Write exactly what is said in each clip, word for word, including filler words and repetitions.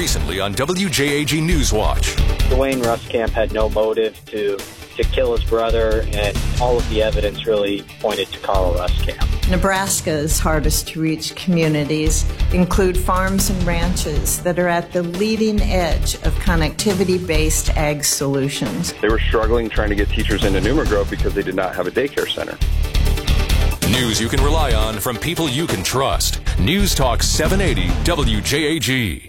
recently on W J A G Newswatch. Dwayne Ruskamp had no motive to to kill his brother, and all of the evidence really pointed to Carl Ruskamp. Nebraska's hardest to reach communities include farms and ranches that are at the leading edge of connectivity-based ag solutions. They were struggling trying to get teachers into Newman Grove because they did not have a daycare center. News you can rely on from people you can trust. News Talk seven eighty W J A G.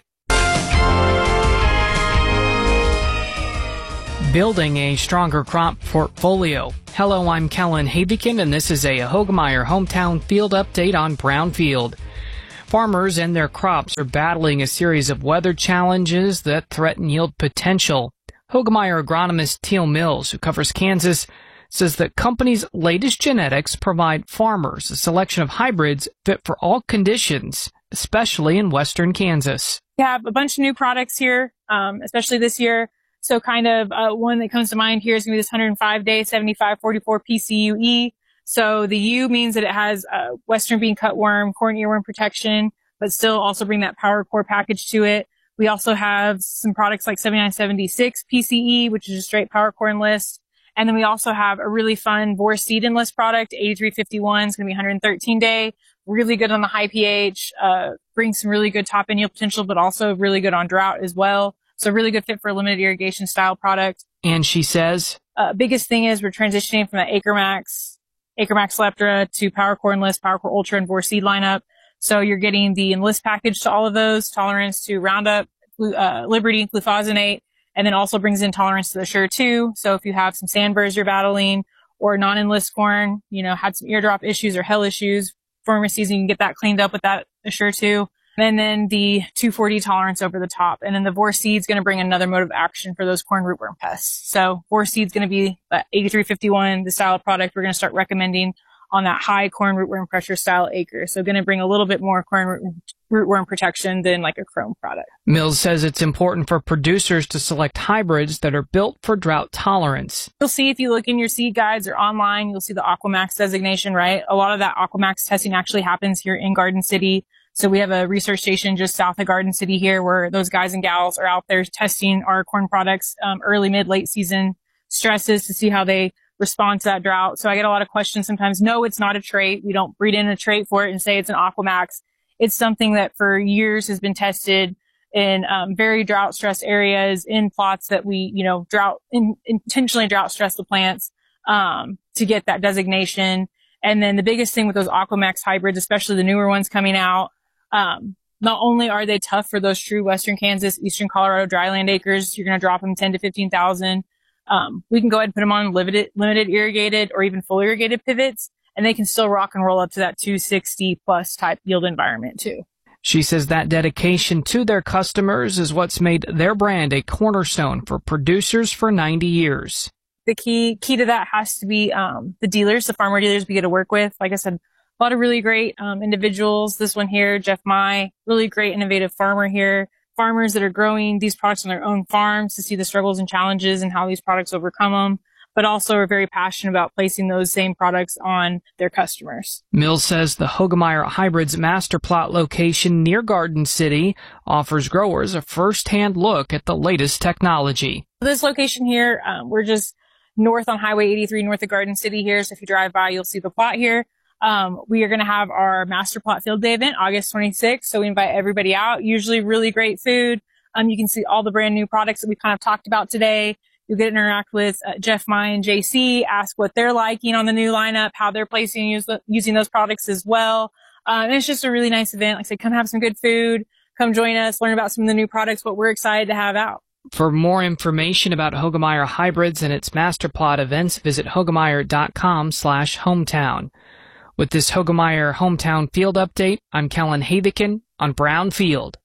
Building a stronger crop portfolio. Hello, I'm Kellen Havikin, and this is a Hoegemeyer Hometown Field Update on Brownfield. Farmers and their crops are battling a series of weather challenges that threaten yield potential. Hoegemeyer agronomist Teal Mills, who covers Kansas, says that company's latest genetics provide farmers a selection of hybrids fit for all conditions, especially in western Kansas. We have a bunch of new products here, um, especially this year. So kind of uh, one that comes to mind here is going to be this one hundred five day seventy-five forty-four P C U E. So the U means that it has uh, western bean cutworm, corn earworm protection, but still also bring that power core package to it. We also have some products like seventy-nine seventy-six P C E, which is a straight power core enlist. And then we also have a really fun Vor seed enlist product, eighty-three fifty-one. It's going to be one hundred thirteen day, really good on the high pH, uh, brings some really good top end yield potential, but also really good on drought as well. So really good fit for a limited irrigation style product. And she says, uh, biggest thing is we're transitioning from that AcreMax, AcreMax Leptra to PowerCore Enlist, PowerCore Ultra, and Vor seed lineup. So you're getting the Enlist package to all of those, tolerance to Roundup, uh, Liberty, glufosinate, and then also brings in tolerance to the Assure too. So if you have some sandburrs you're battling or non-enlist corn, you know, had some eardrop issues or hell issues, former season, you can get that cleaned up with that Assure too. And then the two forty tolerance over the top. And then the Vor seed's going to bring another mode of action for those corn rootworm pests. So Vor seed's going to be eighty-three fifty-one, the style of product we're going to start recommending on that high corn rootworm pressure style acre. So going to bring a little bit more corn rootworm protection than like a Chrome product. Mills says it's important for producers to select hybrids that are built for drought tolerance. You'll see if you look in your seed guides or online, you'll see the Aquamax designation, right? A lot of that Aquamax testing actually happens here in Garden City. So we have a research station just south of Garden City here where those guys and gals are out there testing our corn products, um, early, mid, late season stresses to see how they respond to that drought. So I get a lot of questions sometimes. No, it's not a trait. We don't breed in a trait for it and say it's an Aquamax. It's something that for years has been tested in um, very drought stressed areas, in plots that we, you know, drought, in, intentionally drought stress the plants um, to get that designation. And then the biggest thing with those Aquamax hybrids, especially the newer ones coming out, Um, not only are they tough for those true western Kansas, eastern Colorado dryland acres, you're going to drop them ten to fifteen thousand. Um, we can go ahead and put them on limited, limited irrigated or even full irrigated pivots, and they can still rock and roll up to that two sixty plus type yield environment too. She says that dedication to their customers is what's made their brand a cornerstone for producers for ninety years. The key, key to that has to be, um, the dealers, the farmer dealers we get to work with. Like I said, a lot of really great um, individuals. This one here, Jeff Mai, really great innovative farmer here. Farmers that are growing these products on their own farms to see the struggles and challenges and how these products overcome them, but also are very passionate about placing those same products on their customers. Mills says the Hoegemeyer Hybrids master plot location near Garden City offers growers a first-hand look at the latest technology. This location here, um, we're just north on Highway eighty-three, north of Garden City here. So if you drive by, you'll see the plot here. Um, we are going to have our Master Plot Field Day event August twenty-sixth. So we invite everybody out. Usually really great food. Um, you can see all the brand new products that we kind of talked about today. You'll get to interact with uh, Jeff Mai and J C, ask what they're liking on the new lineup, how they're placing use, using those products as well. Um, and it's just a really nice event. Like I said, come have some good food, come join us, learn about some of the new products, what we're excited to have out. For more information about Hoegemeyer Hybrids and its Master Plot events, visit hoegemeyer.com slash hometown. With this Hoegemeyer Hometown Field Update, I'm Kellen Havikin on Brownfield.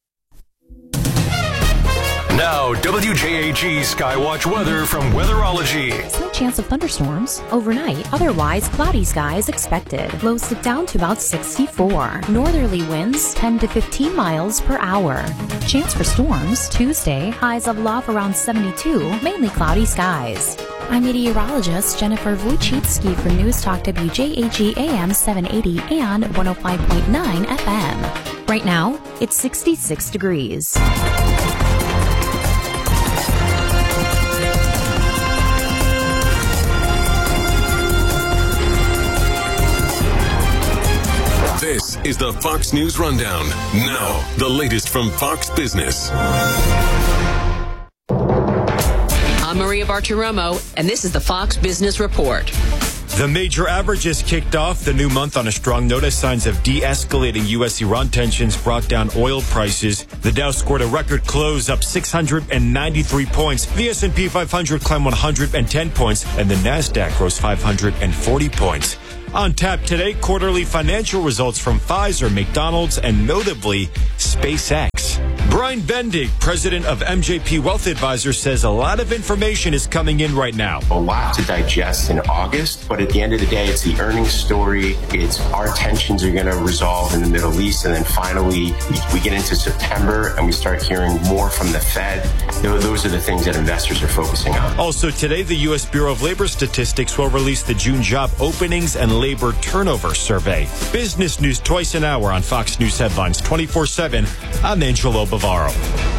Now, W J A G Skywatch weather from Weatherology. Slight chance of thunderstorms overnight. Otherwise, cloudy skies expected. Lows dip down to about sixty-four. Northerly winds ten to fifteen miles per hour. Chance for storms Tuesday. Highs of low around seventy-two. Mainly cloudy skies. I'm meteorologist Jennifer Wojcicki for News Talk W J A G A M seven eighty and one oh five point nine F M. Right now, it's sixty-six degrees. This is the Fox News Rundown. Now, the latest from Fox Business. I'm Maria Bartiromo, and this is the Fox Business Report. The major averages kicked off the new month on a strong note as signs of de-escalating U S Iran tensions brought down oil prices. The Dow scored a record close up six hundred ninety-three points. The S and P five hundred climbed one hundred ten points, and the NASDAQ rose five hundred forty points. On tap today, quarterly financial results from Pfizer, McDonald's, and notably SpaceX. Brian Bendig, president of M J P Wealth Advisors, says a lot of information is coming in right now. A lot to digest in August, but at the end of the day, it's the earnings story. It's our tensions are going to resolve in the Middle East, and then finally we, we get into September and we start hearing more from the Fed. Those are the things that investors are focusing on. Also today, the U S Bureau of Labor Statistics will release the June job openings and labor turnover survey. Business news twice an hour on Fox News Headlines twenty-four seven. I'm Angelo Bavaro.